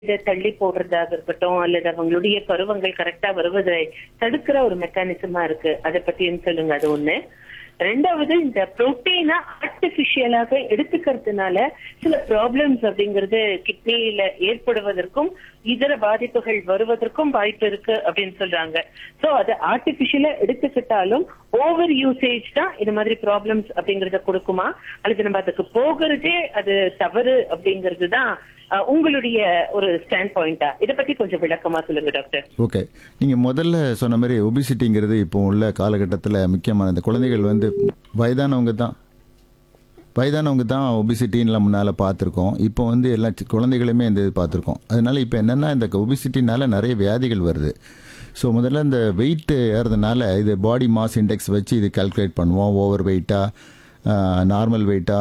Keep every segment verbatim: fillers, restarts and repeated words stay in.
இதை தள்ளி போடுறதாக இருக்கட்டும் அல்லது அவங்களுடைய பருவங்கள் கரெக்டா வருவதை தடுக்கிற ஒரு மெக்கானிசமா இருக்கு. அதை பத்தியும் சொல்லுங்க. அது ஒண்ணு. ரெண்டாவது, இந்த புரோட்டீனா ஆர்டிபிஷியலாக எடுத்துக்கிறதுனால சில ப்ராப்ளம்ஸ் அப்படிங்கிறது கிட்னியில ஏற்படுவதற்கும் இதர பாதிப்புகள் வருவதற்கும் வாய்ப்பு இருக்கு அப்படின்னு சொல்றாங்க. சோ அது ஆர்டிபிஷியலா எடுத்துக்கிட்டாலும் ஓவர் யூசேஜ் தான் இது மாதிரி ப்ராப்ளம்ஸ் அப்படிங்கறத கொடுக்குமா, அல்லது நம்ம அதுக்கு போகிறதே அது தவறு அப்படிங்கிறது தான் உங்களுடைய ஒரு ஸ்டாண்ட் பாயிண்டா? இதை பத்தி கொஞ்சம் விளக்கமா சொல்லுங்க டாக்டர். ஓகே, நீங்கள் முதல்ல சொன்ன மாதிரி ஒபிசிட்டிங்கிறது இப்போ உள்ள காலகட்டத்தில் முக்கியமான இந்த குழந்தைகள் வந்து வயதானவங்க தான் வயதானவங்க தான் ஒபிசிட்டின்லாம் முன்னால் பார்த்துருக்கோம். இப்போ வந்து எல்லா சி- குழந்தைகளுமே இந்த இது பார்த்துருக்கோம். அதனால இப்போ என்னென்னா இந்த ஒபிசிட்டினால நிறைய வியாதிகள் வருது. ஸோ முதல்ல இந்த வெயிட் ஏறதுனால இது பாடி மாஸ் இண்டெக்ஸ் வச்சு இது கால்குலேட் பண்ணுவோம். ஓவர் வெயிட்டா நார்மல் வெயிட்டா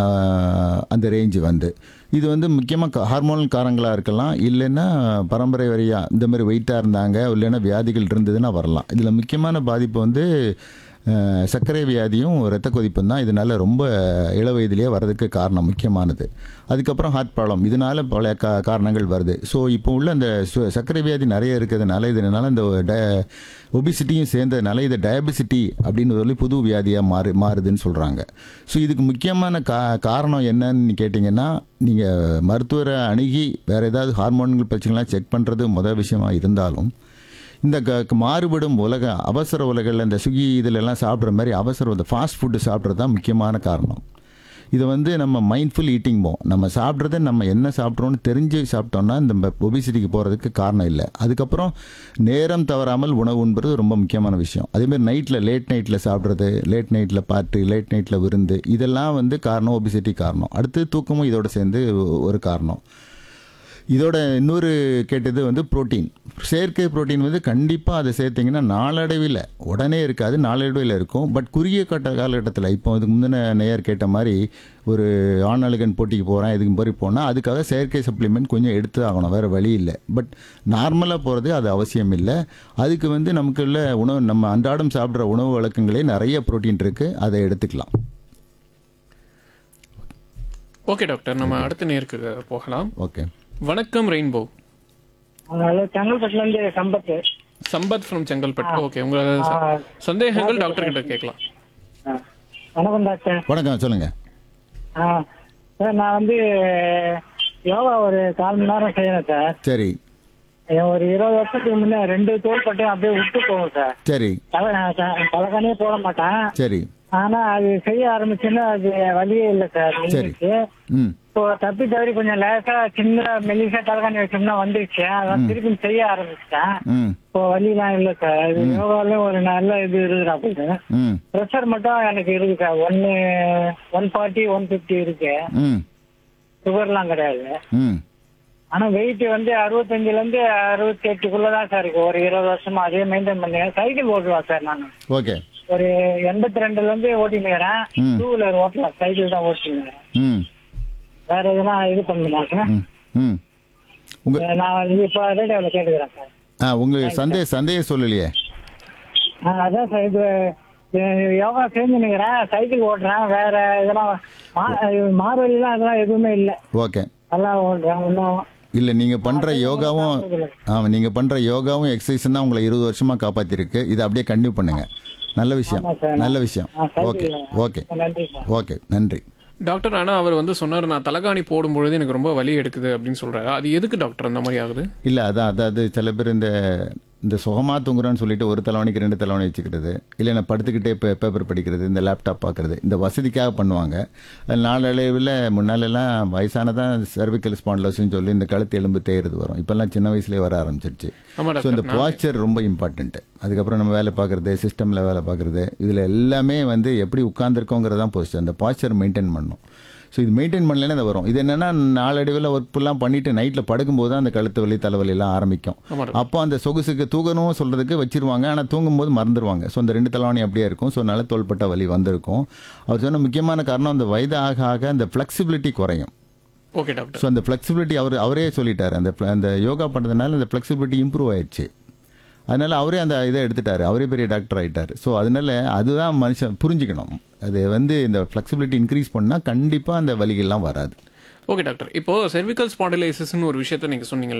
அந்த ரேஞ்சு வந்து இது வந்து முக்கியமாக ஹார்மோனல் காரங்களாக இருக்கலாம், இல்லைன்னா பரம்பரை வரியாக இந்த மாதிரி வெயிட்டாக இருந்தாங்க, இல்லைன்னா வியாதிகள் இருந்ததுன்னா வரலாம். இதில் முக்கியமான பாதிப்பு வந்து அஹ், சர்க்கரை வியாதியும் இரத்த கொதிப்பும் தான் இதனால ரொம்ப இள வயதிலேயே வர்றதுக்கு காரணம் முக்கியமானது. அதுக்கப்புறம் ஹார்ட் ப்ராப்ளம் இதனால பல கா காரணங்கள் வருது. ஸோ இப்போ உள்ள அந்த சு- சர்க்கரை வியாதி நிறைய இருக்கிறதுனால இதனால இந்த ட ஒபிசிட்டியும் சேர்ந்ததுனால இதை டயபிசிட்டி அப்படின்னு சொல்லி புது வியாதியாக மாறு மாறுதுன்னு சொல்கிறாங்க. ஸோ இதுக்கு முக்கியமான கா காரணம் என்னன்னு கேட்டிங்கன்னா, நீங்கள் மருத்துவரை அணுகி வேறு ஏதாவது ஹார்மோன்கள் பிரச்சனைலாம் செக் பண்ணுறது முதல் விஷயமா இருந்தாலும், இந்த க க- மாறுபடும் உலக அவசர உலகில் இந்த ஸ்விக்கி இதில் எல்லாம் சாப்பிட்ற மாதிரி அவசர இந்த ஃபாஸ்ட் ஃபுட்டு சாப்பிட்றது தான் முக்கியமான காரணம். இதை வந்து நம்ம மைண்ட்ஃபுல் ஈட்டிங் போம், நம்ம சாப்பிட்றத நம்ம என்ன சாப்பிட்றோன்னு தெரிஞ்சு சாப்பிட்டோம்னா இந்த ஒபிசிட்டிக்கு போகிறதுக்கு காரணம் இல்லை. அதுக்கப்புறம் நேரம் தவறாமல் உணவு உண்பது ரொம்ப முக்கியமான விஷயம். அதேமாதிரி நைட்டில் லேட் நைட்டில் சாப்பிட்றது, லேட் நைட்டில் பார்ட்டி, லேட் நைட்டில் விருந்து, இதெல்லாம் வந்து காரணம், ஒபிசிட்டி காரணம். அடுத்து தூக்கமும் இதோட சேர்ந்து ஒரு காரணம். இதோட இன்னொரு கேட்டது வந்து புரோட்டீன். செயற்கை புரோட்டீன் வந்து கண்டிப்பாக அதை சேர்த்திங்கன்னா நாளடைவில் உடனே இருக்காது, நாளடைவில் இருக்கும். பட் குறுகிய கட்ட காலகட்டத்தில் இப்போ அதுக்கு முந்தின நேயர் கேட்ட மாதிரி ஒரு ஆணழகன் போட்டிக்கு போகிறேன் இதுக்கு மாதிரி போனால் அதுக்காக செயற்கை சப்ளிமெண்ட் கொஞ்சம் எடுத்து ஆகணும், வேறு வழி இல்லை. பட் நார்மலாக போகிறது அது அவசியம் இல்லை. அதுக்கு வந்து நமக்கு உள்ள உணவு, நம்ம அன்றாடம் சாப்பிட்ற உணவு வழக்கங்களே நிறைய புரோட்டீன் இருக்குது, அதை எடுத்துக்கலாம். ஓகே டாக்டர், நம்ம அடுத்த நேருக்கு போகலாம். ஓகே, வணக்கம் ரெயின்போ. ஹலோ, செங்கல்பட்டுல இருந்து சம்பத். சம்பத் ஃப்ரம் செங்கல்பட்டு. ஓகே, உங்க ச- சந்தேகங்கள் டாக்டர் கிட்ட கேட்கலாம். ஆ, வணக்கம் டாக்டர். வணக்கம், சொல்லுங்கள். ஆ, சார் நான் வந்து யோகா ஒரு கால் மணி நேரம் செய்யறேன் சார். சரி என் ஒரு இருபது வருஷத்துக்கு முன்னே ரெண்டு தோள்பட்டையும் அப்படியே விட்டு போகும் சார். சரி தலை தலைகாணியே போட மாட்டேன். சரி ஆனா அது செய்ய ஆரம்பிச்சுன்னா அது வழியே இல்லை சார். சரி. நின்னுச்சு. ம் இப்போ தப்பி தவறி கொஞ்சம் லேசா சின்ன மெல்லிசா தலைகாணி வச்சோம்னா வந்துருச்சு. அதான் திருப்பி செய்ய ஆரம்பிச்சிட்டேன். ம் இப்போ வழியெல்லாம் இல்லை சார். இது யோகால ஒரு நல்ல இது இருக்குது அப்படின்னு. ம் ப்ரெஷர் மட்டும் எனக்கு இருக்கு சார். ஒன்னு ஒன் ஃபார்ட்டி ஒன் ஃபிஃப்டி இருக்கு. ம் சுகர்லாம் கிடையாது. ம் ஆனா வெயிட் வந்து அறுபத்தஞ்சுல இருந்து அறுபத்தி எட்டுக்குள்ளதான் சார் இருக்கு. ஒரு இருபது வருஷமா அதே மெயின்டைன் பண்ணி சைக்கிள் ஓட்டுவேன் சார். நான் ஓகே. ஒரு எண்பத்தி ரெண்டுல இருந்து ஓட்டினுக்கிறேன். ம். டூ வீலர் ஓட்டலாம், சைக்கிள் தான் ஓட்டினுக்கிறேன். ம் வேற எதுனா இது பண்ணுங்க. ம் ம் உங்க நான் வந்து இப்ப ரேடியோவில் கேட்டுக்கிறேன் சார். ஆ உங்களுக்கு சந்தேக சந்தேகம் சொல்லலையே. ஆ, அதான் சார். இது இது யோகா செஞ்சுனுக்கிறேன், சைக்கிள் ஓட்டுறேன். வேற இதெல்லாம் மா- மாறுவழிலாம் அதெல்லாம் எதுவுமே இல்லை. ஓகே. நல்லா ஓட்டுறேன். ஒன்றும் இல்லை, நீங்கள் பண்ணுற யோகாவும் ஆமாம் நீங்கள் பண்ணுற யோகாவும் எக்ஸசைஸும் தான் உங்களை இருபது வருஷமாக காப்பாற்றிருக்கு. இதை அப்படியே கண்டினியூ பண்ணுங்கள். நல்ல விஷயம், ஆமா சார். நல்ல விஷயம். ஆ, சைக்கிள் ஓகே ஓகே நன்றி சார். ஓகே, நன்றி. டாக்டர், ஆனா அவர் வந்து சொன்னார், நான் தலைகாணி போடும்பொழுது எனக்கு ரொம்ப வலி எடுக்குது அப்படின்னு சொல்றாரு. அது எதுக்கு டாக்டர் அந்த மாதிரி ஆகுது? இல்லை அதான் அதாவது சில பேர் இந்த இந்த சுகமாக தூங்குறோன்னு சொல்லிட்டு ஒரு தலைவணிக்கு ரெண்டு தலைவணி வச்சுக்கிறது, இல்லைன்னா படுத்துக்கிட்டே பே பேப்பர் படிக்கிறது, இந்த லேப்டாப் பார்க்குறது, இந்த வசதிக்காக பண்ணுவாங்க. அது நாளடைவில் முன்னாலெல்லாம் வயசானதான் சர்விக்கல் ஸ்பான்லோஸ்ன்னு சொல்லி இந்த கழுத்து எலும்பு தேய்றது வரும். இப்போல்லாம் சின்ன வயசுலேயே வர ஆரம்பிச்சிருச்சு. ஆமா ஸோ டாக்டர், இந்த பாஸ்டர் ரொம்ப இம்பார்ட்டன்ட்டு. அதுக்கப்புறம் நம்ம வேலை பார்க்குறது, சிஸ்டமில் வேலை பார்க்குறது, இதில் எல்லாமே வந்து எப்படி உட்காந்துருக்கோங்கிறதான் போஸ்டர். அந்த பாஸ்டர் மெயின்டைன் பண்ணணும். ஸோ இது மெயின்டைன் பண்ணலன்னா அது வரும். இது என்னென்னா நாளடைவில் ஒர்க்லாம் பண்ணிவிட்டு நைட்டில் படுக்கும்போது தான் அந்த கழுத்து வலி தலைவலிலாம் ஆரம்பிக்கும். ஆமா டாக்டர். அப்போ அந்த சொகுசுக்கு தூக்கணும் சொல்கிறதுக்கு வச்சிருவாங்க, ஆனால் தூங்கும்போது மறந்துடுவாங்க. ஸோ அந்த ரெண்டு தலைவாணி அப்படியே இருக்கும். ஸோ அதனால தோள்பட்ட வலி வந்திருக்கும். அவர் சொன்ன முக்கியமான காரணம் அந்த வயது ஆக ஆக அந்த ஃப்ளெக்சிபிலிட்டி குறையும். Okay doctor. ஸோ அந்த ஃப்ளெக்சிபிலிட்டி அவர் அவரே சொல்லிட்டார். அந்த fle- அந்த யோகா பண்ணுறதுனால அந்த ஃப்ளெக்சிபிலிட்டி இம்ப்ரூவ் ஆயிடுச்சு. அதனால அவரே அந்த இதை எடுத்துட்டாரு, அவரே பெரிய டாக்டர் ஆகிட்டார். ஸோ அதனால அதுதான் மனுஷன் புரிஞ்சுக்கணும். அது வந்து இந்த ஃப்ளெக்சிபிலிட்டி இன்க்ரீஸ் பண்ணால் கண்டிப்பாக அந்த வலிகள்லாம் வராது. ஓகே டாக்டர், இப்போ செர்விக்கல் ஸ்பாண்டிலைசிஸ்னு ஒரு விஷயத்த நீங்க சொன்னீங்க.